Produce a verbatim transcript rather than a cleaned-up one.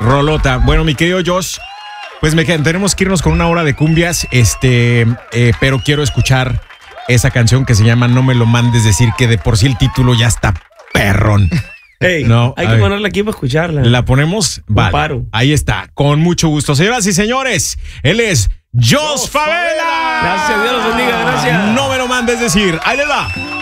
Rolota. Bueno, mi querido Josh, pues me quedan, tenemos que irnos con una hora de cumbias, este, eh, pero quiero escuchar esa canción que se llama No me lo mandes decir, que de por sí el título ya está perrón. Hey, no, hay que ver. ponerla aquí para escucharla. ¿La ponemos? Vale. Paro. Ahí está, con mucho gusto. Señoras y señores, él es Josh Favela. Gracias, Dios los bendiga, gracias. No me lo mandes decir. Ahí les va.